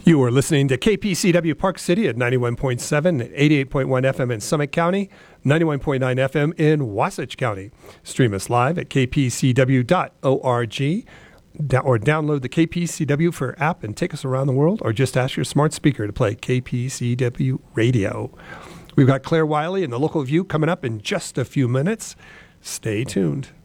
You are listening to KPCW Park City at 91.7, 88.1 FM in Summit County, 91.9 FM in Wasatch County. Stream us live at kpcw.org or download the KPCW for app and take us around the world, or just ask your smart speaker to play KPCW Radio. We've got Claire Wiley and the Local View coming up in just a few minutes. Stay tuned.